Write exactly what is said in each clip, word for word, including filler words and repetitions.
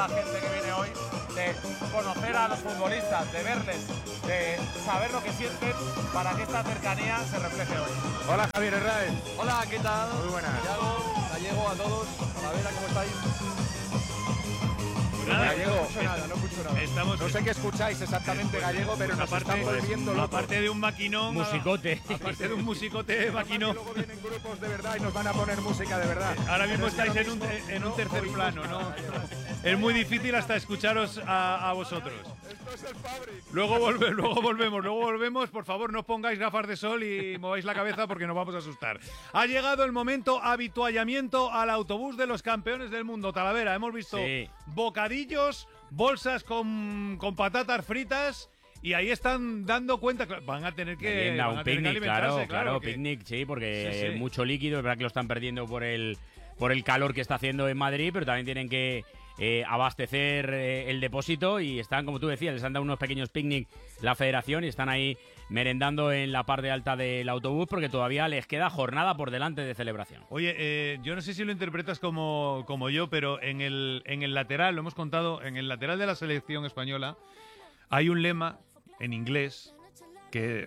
La gente que viene hoy, de conocer a los futbolistas, de verles, de saber lo que sienten para que esta cercanía se refleje hoy. Hola Javier Herráez. Hola, ¿qué tal? Muy buenas. Yago, Gallego, a todos. Talavera, ¿cómo estáis? Nada, Gallego, no escucho nada, no escucho nada. Estamos, no sé qué escucháis exactamente, Gallego, pero nos aparte, están volviendo locos. aparte de un maquinón, musicote. Aparte de un musicote maquinón. Luego vienen grupos de verdad y nos van a poner música de verdad. Ahora mismo Pero es que estáis ahora en un, mismo en un no tercer oímos plano, nada, ¿no? Gallego. Es muy difícil hasta escucharos a, a vosotros. Esto es el Fabric. Luego, volve, luego volvemos, luego volvemos. Por favor, no os pongáis gafas de sol y mováis la cabeza porque nos vamos a asustar. Ha llegado el momento habituallamiento al autobús de los campeones del mundo. Talavera, hemos visto Sí. bocadillos, bolsas con, con patatas fritas y ahí están dando cuenta. Van a tener que, Merienda, van a un tener que picnic, alimentarse, claro, claro, porque- picnic, sí, porque Sí, sí. mucho líquido, es verdad que lo están perdiendo por el por el calor que está haciendo en Madrid, pero también tienen que eh, abastecer eh, el depósito y están, como tú decías, les han dado unos pequeños picnic la federación y están ahí merendando en la parte alta del autobús porque todavía les queda jornada por delante de celebración. Oye, eh, yo no sé si lo interpretas como, como yo, pero en el, en el lateral, lo hemos contado, en el lateral de la selección española hay un lema en inglés que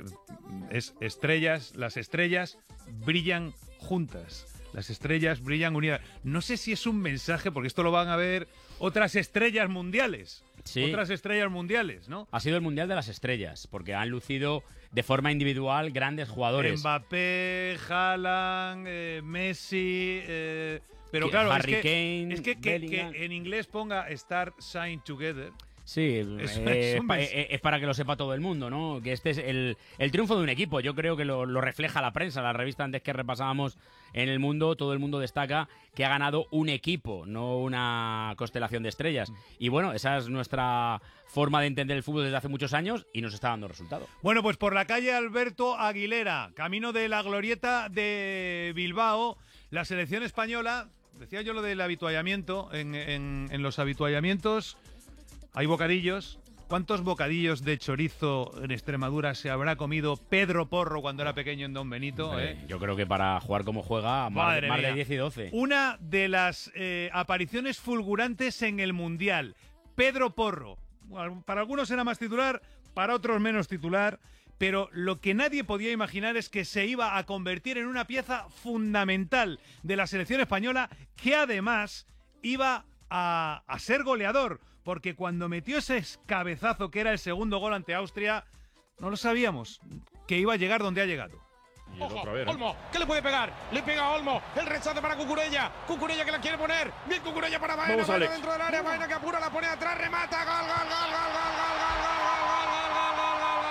es estrellas, las estrellas brillan juntas. Las estrellas brillan unidas. No sé si es un mensaje, porque esto lo van a ver otras estrellas mundiales. Sí. Otras estrellas mundiales, ¿no? Ha sido el Mundial de las Estrellas, porque han lucido de forma individual grandes jugadores. Mbappé, Haaland, eh, Messi, eh, pero Que- claro, Harry es que, Kane, es que, que- Bellingham. que en inglés ponga Start Shine Together. Sí, Es- eh, es un pa- mes- eh, es para que lo sepa todo el mundo, ¿no? Que este es el, el triunfo de un equipo. Yo creo que lo, lo refleja la prensa. La revista antes que repasábamos en el mundo, todo el mundo destaca que ha ganado un equipo, no una constelación de estrellas. Y bueno, esa es nuestra forma de entender el fútbol desde hace muchos años y nos está dando resultado. Bueno, pues por la calle Alberto Aguilera, camino de la glorieta de Bilbao, la selección española, decía yo lo del habituallamiento, en, en, en los habituallamientos hay bocadillos. ¿Cuántos bocadillos de chorizo en Extremadura se habrá comido Pedro Porro cuando era pequeño en Don Benito? Hombre, eh? Yo creo que para jugar como juega, más, Madre más de mía. diez y doce. Una de las eh, apariciones fulgurantes en el Mundial. Pedro Porro. Bueno, para algunos era más titular, para otros menos titular. Pero lo que nadie podía imaginar es que se iba a convertir en una pieza fundamental de la selección española, que además iba a, a ser goleador. Porque cuando metió ese cabezazo que era el segundo gol ante Austria, no lo sabíamos, que iba a llegar donde ha llegado. Ojo, Olmo, ¿qué le puede pegar? Le pega a Olmo, el rechace para Cucurella, Cucurella que la quiere poner, bien Cucurella para Baena, Vamos, Baena Alex. dentro del área, Baena que apura, la pone atrás, remata, gol, gol, gol, gol, gol, gol, gol, gol, gol, gol, gol, gol, gol,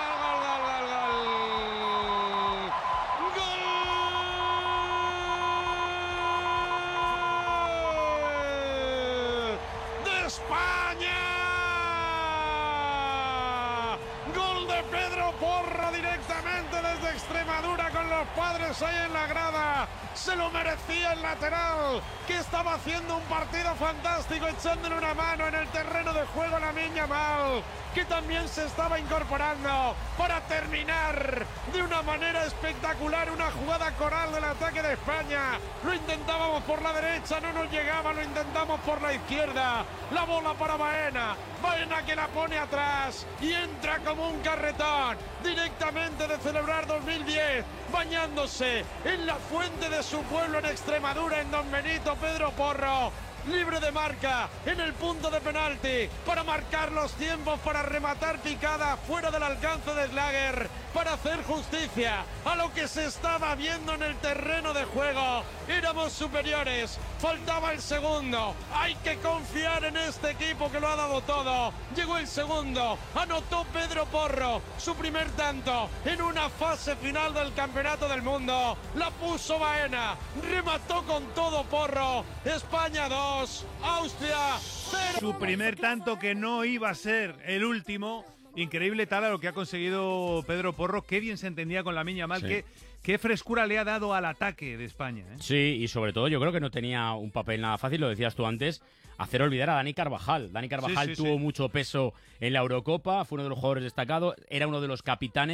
gol, gol, gol, gol de España. Gol de Pedro Porro directamente desde Extremadura con los padres ahí en la grada. Se lo merecía el lateral, que estaba haciendo un partido fantástico, echándole una mano en el terreno de juego a Lamine Yamal, que también se estaba incorporando para terminar de una manera espectacular una jugada coral del ataque de España. Lo intentábamos por la derecha, no nos llegaba, lo intentamos por la izquierda. La bola para Baena, Baena que la pone atrás y entra como un carretón directamente de celebrar dos mil diez, bañándose en la fuente de su pueblo en Extremadura, en Don Benito. Pedro Porro, libre de marca en el punto de penalti para marcar los tiempos, para rematar picada fuera del alcance de Slager, para hacer justicia a lo que se estaba viendo en el terreno de juego. Éramos superiores, faltaba el segundo. Hay que confiar en este equipo que lo ha dado todo. Llegó el segundo, anotó Pedro Porro su primer tanto en una fase final del Campeonato del Mundo. La puso Baena, remató con todo Porro. España dos, Austria cero. Su primer tanto, que no iba a ser el último. Increíble tal a lo que ha conseguido Pedro Porro. Qué bien se entendía con Lamine Yamal. Sí. Qué, qué frescura le ha dado al ataque de España, ¿eh? Sí, y sobre todo yo creo que no tenía un papel nada fácil, lo decías tú antes, hacer olvidar a Dani Carvajal. Dani Carvajal Sí, sí, tuvo sí. mucho peso en la Eurocopa, fue uno de los jugadores destacados, era uno de los capitanes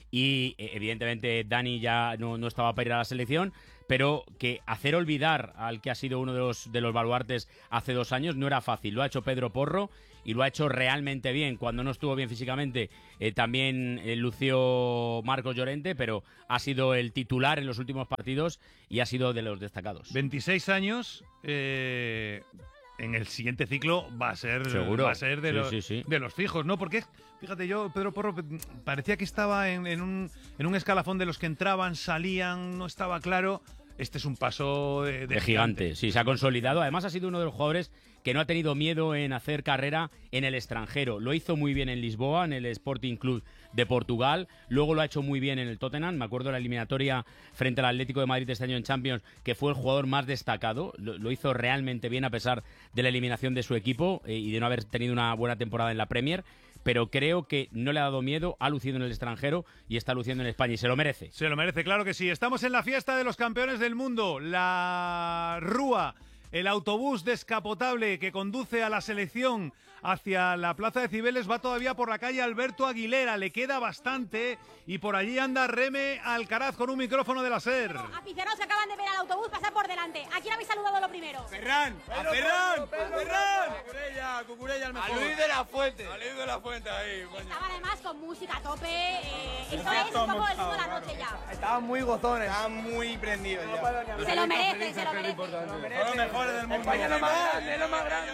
y evidentemente Dani ya no, no estaba para ir a la selección, pero que hacer olvidar al que ha sido uno de los, de los baluartes hace dos años no era fácil. Lo ha hecho Pedro Porro y lo ha hecho realmente bien. Cuando no estuvo bien físicamente eh, también eh, lució Marcos Llorente, pero ha sido el titular en los últimos partidos y ha sido de los destacados. veintiséis años, eh, en el siguiente ciclo va a ser, Seguro. Va a ser de, Sí, los, sí, sí. de los fijos, ¿no? Porque, fíjate, yo, Pedro Porro, parecía que estaba en, en, un, en un escalafón de los que entraban, salían, no estaba claro. Este es un paso de, de, de gigante. gigante. Sí, se ha consolidado. Además ha sido uno de los jugadores que no ha tenido miedo en hacer carrera en el extranjero. Lo hizo muy bien en Lisboa, en el Sporting Club de Portugal. Luego lo ha hecho muy bien en el Tottenham. Me acuerdo de la eliminatoria frente al Atlético de Madrid este año en Champions, que fue el jugador más destacado. Lo, lo hizo realmente bien a pesar de la eliminación de su equipo eh, y de no haber tenido una buena temporada en la Premier. Pero creo que no le ha dado miedo, ha lucido en el extranjero y está luciendo en España y se lo merece. Se lo merece, claro que sí. Estamos en la fiesta de los campeones del mundo. La Rúa, el autobús descapotable que conduce a la selección hacia la plaza de Cibeles, va todavía por la calle Alberto Aguilera. Le queda bastante y por allí anda Reme Alcaraz con un micrófono de la SER. Aficionados que acaban de ver al autobús pasar por delante. ¿A quién habéis saludado lo primero? Ferran, a Ferran, a Ferran. Cucurella, Cucurella el mejor. A Luis de la Fuente. A Luis de la Fuente ahí. Estaban además con música a tope. Eh, eso es un poco el ritmo de la noche ya. Estaban muy gozones. Estaban muy prendidos ya. Se lo merece, se lo merece. Son los mejores del mundo. España es lo más grande, es lo más grande.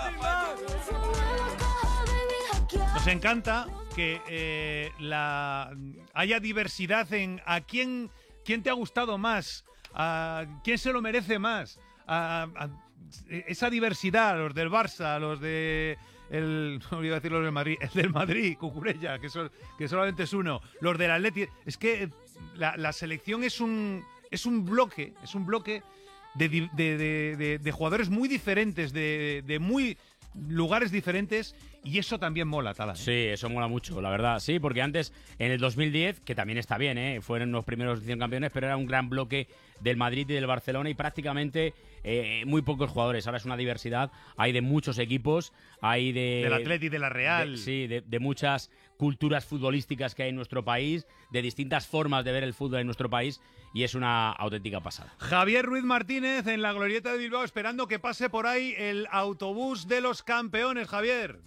Nos encanta que eh, la haya diversidad en a quién, quién te ha gustado más, a quién se lo merece más, a, a, esa diversidad, los del Barça, los de el, no iba a decir los del Madrid, el del Madrid, Cucurella, que, son, que solamente es uno, los del Atleti, es que la, la selección es un es un bloque, es un bloque de, de, de, de, de jugadores muy diferentes, de, de muy lugares diferentes. Y eso también mola, Tala, ¿eh? Sí, eso mola mucho, la verdad. Sí, porque antes, en el dos mil diez, que también está bien, ¿eh? Fueron los primeros campeones, pero era un gran bloque del Madrid y del Barcelona y prácticamente eh, muy pocos jugadores. Ahora es una diversidad, hay de muchos equipos, hay de... Del Atleti, de la Real. De, sí, de, de muchas culturas futbolísticas que hay en nuestro país, de distintas formas de ver el fútbol en nuestro país y es una auténtica pasada. Javier Ruiz Martínez en la Glorieta de Bilbao esperando que pase por ahí el autobús de los campeones, Javier.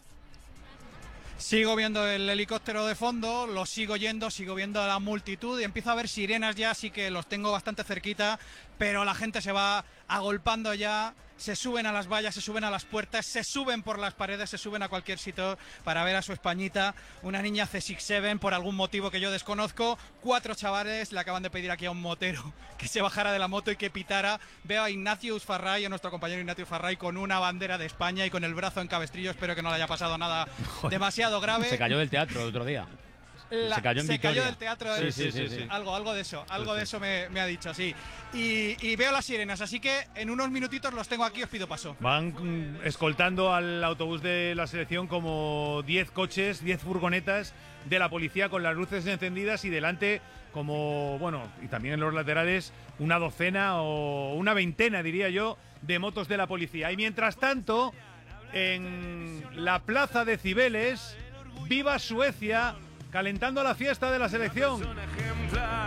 Sigo viendo el helicóptero de fondo, lo sigo yendo, sigo viendo la multitud y empiezo a ver sirenas ya, así que los tengo bastante cerquita, pero la gente se va agolpando ya, se suben a las vallas, se suben a las puertas, se suben por las paredes, se suben a cualquier sitio para ver a su Españita, una niña C seis siete por algún motivo que yo desconozco, cuatro chavales le acaban de pedir aquí a un motero que se bajara de la moto y que pitara. Veo a Ignacio Farray, a nuestro compañero Ignacio Farray, con una bandera de España y con el brazo en cabestrillo, espero que no le haya pasado nada demasiado grave. Se cayó del teatro el otro día. La, se cayó en se Vitoria. cayó del teatro. Sí, sí, sí, sí. Algo, algo de eso, algo sí, de eso me, me ha dicho, sí. Y, y veo las sirenas, así que en unos minutitos los tengo aquí, os pido paso. Van mm, escoltando al autobús de la selección como diez coches, diez furgonetas de la policía con las luces encendidas y delante como, bueno, y también en los laterales, una docena o una veintena, diría yo, de motos de la policía. Y mientras tanto, en la plaza de Cibeles, viva Suecia, calentando la fiesta de la selección.